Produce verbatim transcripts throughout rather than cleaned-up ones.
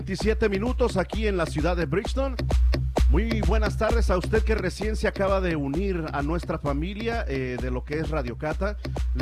veintisiete minutos aquí en la ciudad de Bridgeton. Muy buenas tardes a usted que recién se acaba de unir a nuestra familia eh, de lo que es Radio Cata.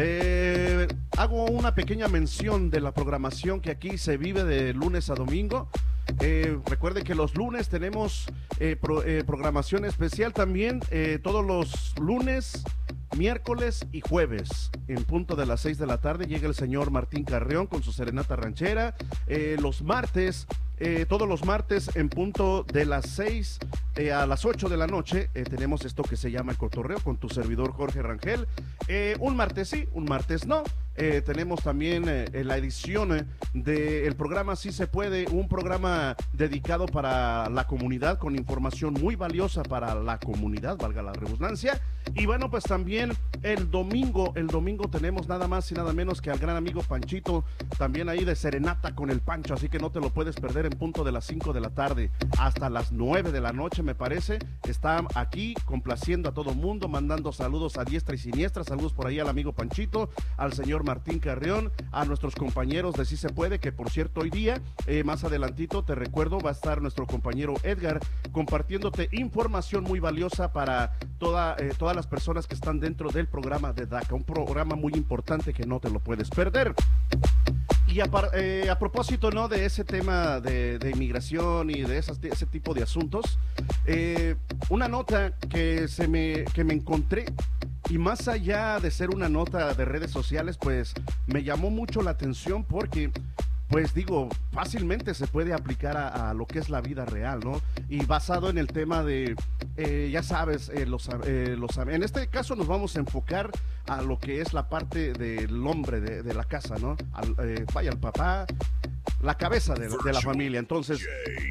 Le hago una pequeña mención de la programación que aquí se vive de lunes a domingo. Eh, recuerde que los lunes tenemos eh, pro, eh, programación especial también, eh, todos los lunes, miércoles y jueves, en punto de las seis de la tarde, llega el señor Martín Carreón con su serenata ranchera. Eh, los martes, eh, todos los martes, en punto de las seis eh, a las ocho de la noche, eh, tenemos esto que se llama El Cotorreo con tu servidor Jorge Rangel. Eh, un martes sí, un martes no. Eh, tenemos también eh, la edición eh, del programa Sí Se Puede, un programa dedicado para la comunidad con información muy valiosa para la comunidad, valga la redundancia. Y bueno, pues también el domingo, el domingo tenemos nada más y nada menos que al gran amigo Panchito, también ahí de Serenata con el Pancho, así que no te lo puedes perder en punto de las cinco de la tarde hasta las nueve de la noche, me parece. Está aquí complaciendo a todo mundo, mandando saludos a diestra y siniestra, saludos por ahí al amigo Panchito, al señor Martín Carreón, a nuestros compañeros de Sí Se Puede, que por cierto hoy día, eh, más adelantito, te recuerdo, va a estar nuestro compañero Edgar compartiéndote información muy valiosa para toda, eh, todas las personas que están dentro del programa de DACA, un programa muy importante que no te lo puedes perder. Y a, eh, a propósito, ¿no?, de ese tema de, de inmigración y de, esas, de ese tipo de asuntos, eh, una nota que, se me, que me encontré, y más allá de ser una nota de redes sociales, pues me llamó mucho la atención porque, pues digo, fácilmente se puede aplicar a, a lo que es la vida real, ¿no? Y basado en el tema de, eh, ya sabes, eh, los, eh, los, en este caso nos vamos a enfocar a lo que es la parte del hombre de, de la casa, ¿no? Al, eh, vaya, el papá, la cabeza de, de la familia. Entonces,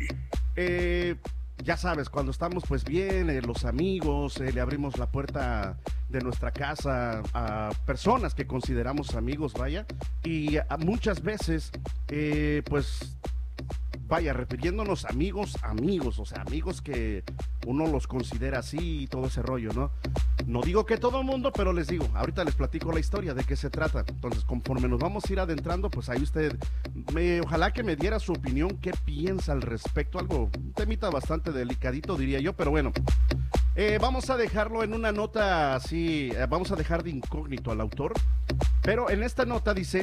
eh, ya sabes, cuando estamos pues bien, eh, los amigos, eh, le abrimos la puerta de nuestra casa a personas que consideramos amigos, vaya, y a, muchas veces, eh, pues, vaya, refiriéndonos amigos, amigos, o sea, amigos que uno los considera así y todo ese rollo, ¿no? No digo que todo el mundo, pero les digo, ahorita les platico la historia, de qué se trata. Entonces, conforme nos vamos a ir adentrando, pues ahí usted, me, ojalá que me diera su opinión, qué piensa al respecto, algo, un temita bastante delicadito, diría yo, pero bueno. Eh, vamos a dejarlo en una nota así, eh, vamos a dejar de incógnito al autor, pero en esta nota dice: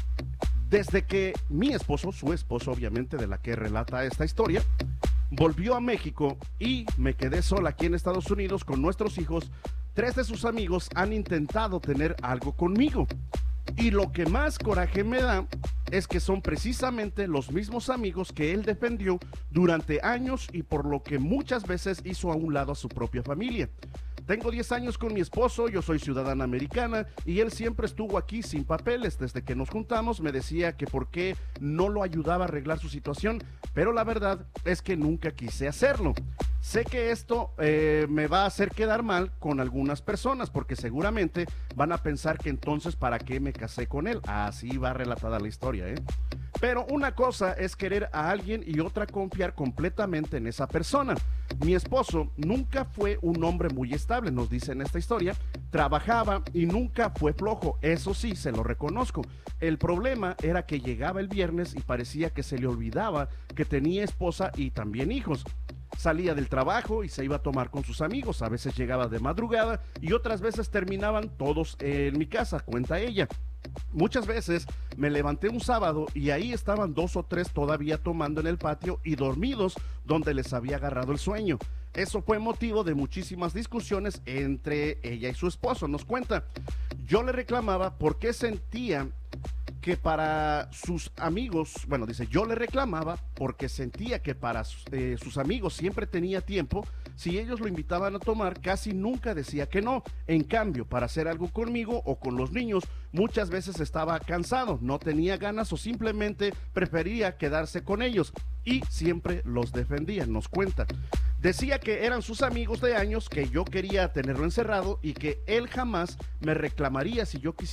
desde que mi esposo, su esposo obviamente de la que relata esta historia, volvió a México y me quedé sola aquí en Estados Unidos con nuestros hijos, tres de sus amigos han intentado tener algo conmigo. Y lo que más coraje me da es que son precisamente los mismos amigos que él defendió durante años y por lo que muchas veces hizo a un lado a su propia familia. Tengo diez años con mi esposo, yo soy ciudadana americana y él siempre estuvo aquí sin papeles. Desde que nos juntamos me decía que por qué no lo ayudaba a arreglar su situación, pero la verdad es que nunca quise hacerlo. Sé que esto eh, me va a hacer quedar mal con algunas personas porque seguramente van a pensar que entonces ¿para qué me casé con él? Así va relatada la historia, ¿eh? Pero una cosa es querer a alguien y otra confiar completamente en esa persona. Mi esposo nunca fue un hombre muy estable, nos dice en esta historia. Trabajaba y nunca fue flojo, eso sí, se lo reconozco. El problema era que llegaba el viernes y parecía que se le olvidaba que tenía esposa y también hijos. Salía del trabajo y se iba a tomar con sus amigos, a veces llegaba de madrugada y otras veces terminaban todos en mi casa, cuenta ella. Muchas veces me levanté un sábado y ahí estaban dos o tres todavía tomando en el patio y dormidos donde les había agarrado el sueño. Eso fue motivo de muchísimas discusiones entre ella y su esposo, nos cuenta. Yo le reclamaba porque sentía que para sus amigos, bueno, dice, yo le reclamaba porque sentía que para eh, sus amigos siempre tenía tiempo. Si ellos lo invitaban a tomar, casi nunca decía que no. En cambio, para hacer algo conmigo o con los niños, muchas veces estaba cansado, no tenía ganas o simplemente prefería quedarse con ellos y siempre los defendía, nos cuenta. Decía que eran sus amigos de años, que yo quería tenerlo encerrado y que él jamás me reclamaría si yo quisiera